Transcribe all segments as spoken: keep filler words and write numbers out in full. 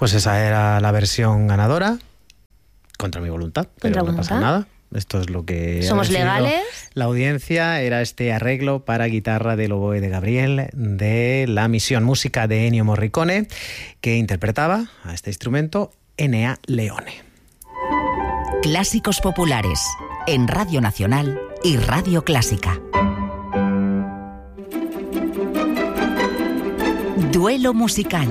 Pues esa era la versión ganadora, contra mi voluntad, pero ¿Contra no voluntad? pasa nada. Esto es lo que ¿Somos ha decidido legales? la audiencia. Era este arreglo para guitarra del oboe de Gabriel de La Misión, música de Ennio Morricone, que interpretaba a este instrumento Enea Leone. Clásicos populares en Radio Nacional y Radio Clásica. Duelo musical.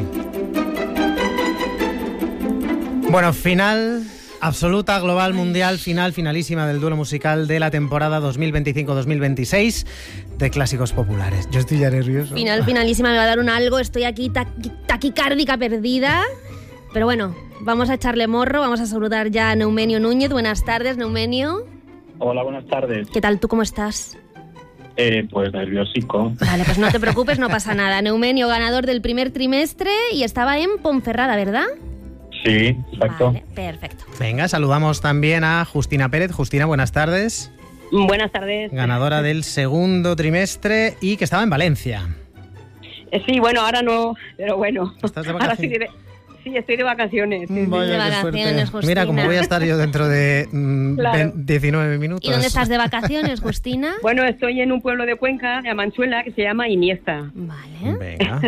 Bueno, final absoluta, global, mundial, final, finalísima del duelo musical de la temporada dos mil veinticinco dos mil veintiséis de Clásicos Populares. Yo estoy ya nervioso. Final, finalísima, me va a dar un algo. Estoy aquí taqui- taquicárdica perdida. Pero bueno, vamos a echarle morro. Vamos a saludar ya a Neumenio Núñez. Buenas tardes, Neumenio. Hola, buenas tardes. ¿Qué tal? ¿Tú cómo estás? Eh, pues nerviosico. Vale, pues no te preocupes, no pasa nada. Neumenio, ganador del primer trimestre y estaba en Ponferrada, ¿verdad? Sí, exacto. Vale, perfecto. Venga, saludamos también a Justina Pérez. Justina, buenas tardes. Buenas tardes. Ganadora del segundo trimestre y que estaba en Valencia. Eh, sí, bueno, ahora no, pero bueno. ¿Estás de Ahora sí, vacaciones? de- sí, estoy de vacaciones. sí, sí. Vaya, De qué vacaciones, suerte. Justina. Mira, como voy a estar yo dentro de mm, Claro. ve- diecinueve minutos. ¿Y dónde estás de vacaciones, Justina? Bueno, estoy en un pueblo de Cuenca, de Amanchuela, que se llama Iniesta. Vale. Venga.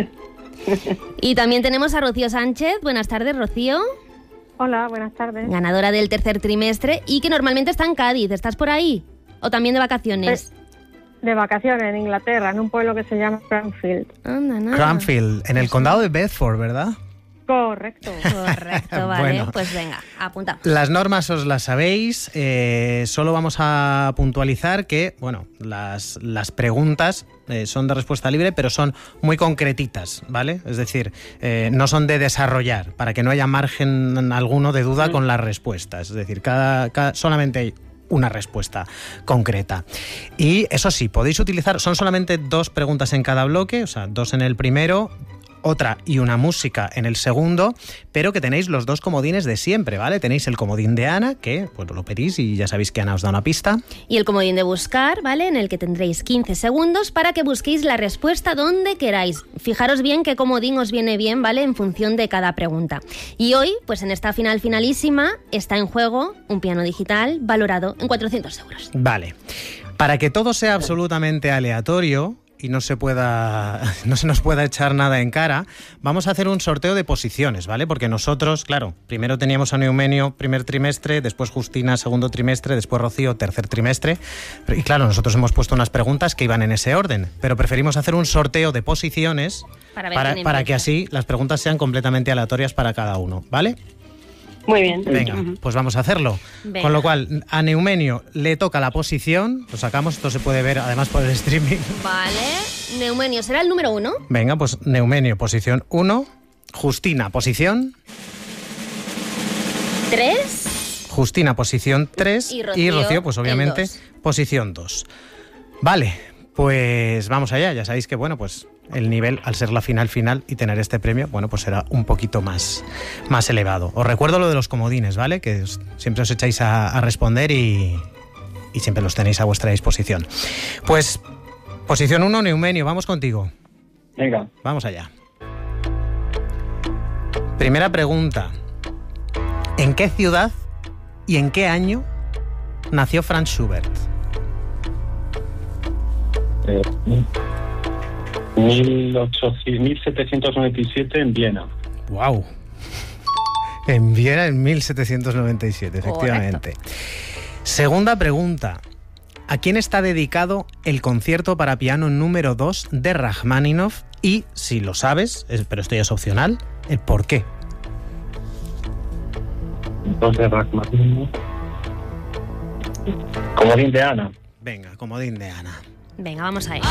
Y también tenemos a Rocío Sánchez. Buenas tardes, Rocío. Hola, buenas tardes. Ganadora del tercer trimestre y que normalmente está en Cádiz. ¿Estás por ahí? ¿O también de vacaciones? De vacaciones en Inglaterra, en un pueblo que se llama Cranfield. Anda, nada. Cranfield, en el condado de Bedford, ¿verdad? Correcto. Correcto, vale. Bueno. Pues venga, apuntamos. Las normas os las sabéis, eh, solo vamos a puntualizar que, bueno, las, las preguntas eh, son de respuesta libre, pero son muy concretitas, ¿vale? Es decir, eh, no son de desarrollar, para que no haya margen alguno de duda con las respuestas. Es decir, cada, cada solamente hay una respuesta concreta. Y eso sí, podéis utilizar, son solamente dos preguntas en cada bloque, o sea, dos en el primero, otra y una música en el segundo, pero que tenéis los dos comodines de siempre, ¿vale? Tenéis el comodín de Ana, que pues lo pedís y ya sabéis que Ana os da una pista. Y el comodín de buscar, ¿vale? En el que tendréis quince segundos para que busquéis la respuesta donde queráis. Fijaros bien qué comodín os viene bien, ¿vale? En función de cada pregunta. Y hoy, pues en esta final finalísima, está en juego un piano digital valorado en cuatrocientos euros. Vale. Para que todo sea absolutamente aleatorio y no se pueda, no se nos pueda echar nada en cara, vamos a hacer un sorteo de posiciones, ¿vale? Porque nosotros, claro, primero teníamos a Neumenio primer trimestre, después Justina segundo trimestre, después Rocío tercer trimestre, y claro, nosotros hemos puesto unas preguntas que iban en ese orden, pero preferimos hacer un sorteo de posiciones Para ver para, quién para que empieza. así las preguntas sean completamente aleatorias para cada uno, ¿vale? Muy bien. Venga, pues vamos a hacerlo. Venga. Con lo cual, a Neumenio le toca la posición, lo sacamos, esto se puede ver además por el streaming. Vale. Neumenio será el número uno. Venga, pues Neumenio, posición uno. Justina, posición. Tres. Justina, posición tres. Y Rocío, pues el obviamente, dos. posición dos. Vale, pues vamos allá. Ya sabéis que, bueno, pues el nivel, al ser la final final y tener este premio, bueno, pues será un poquito más, más elevado. Os recuerdo lo de los comodines, ¿vale? Que os- siempre os echáis a, a responder y, y siempre los tenéis a vuestra disposición. Pues, posición uno, Neumenio, vamos contigo. Venga, Vamos allá. Primera pregunta. ¿En qué ciudad y en qué año nació Franz Schubert? eh, mil setecientos noventa y siete en Viena. ¡Wow! En Viena en mil setecientos noventa y siete, efectivamente. Segunda pregunta. ¿A quién está dedicado el concierto para piano número dos de Rachmaninoff? Y, si lo sabes, es- pero esto ya es opcional, el por qué. Dos de Rachmaninoff. Comodín de Ana. Venga, comodín de Ana. Venga, vamos a ir.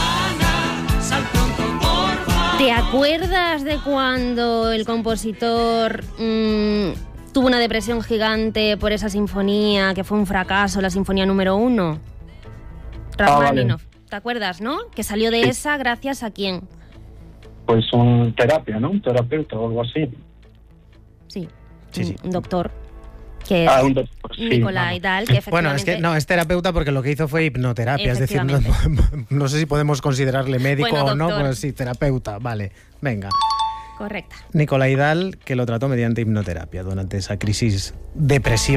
¿Te acuerdas de cuando el compositor mm, tuvo una depresión gigante por esa sinfonía, que fue un fracaso, la sinfonía número uno? Rachmaninoff. ¿Te acuerdas, no? Que salió de Sí. esa gracias a quién. Pues un terapia, ¿no? Un terapeuta o algo así. Sí, Sí, un- sí. un doctor. Que Ah, es un doctor, sí. Nicolai Dahl, que Bueno, efectivamente... es que no, es terapeuta porque lo que hizo fue hipnoterapia, es decir, no, no sé si podemos considerarle médico Bueno, o no, doctor. pues sí, terapeuta, vale, venga. Correcte. Nicolai Dahl, que lo trató mediante hipnoterapia durante esa crisis depresiva